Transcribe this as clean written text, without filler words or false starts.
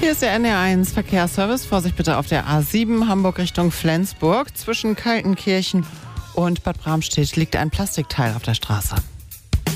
Hier ist der NDR1 Verkehrsservice. Vorsicht bitte auf der A7 Hamburg Richtung Flensburg. Zwischen Kaltenkirchen und Bad Bramstedt liegt ein Plastikteil auf der Straße.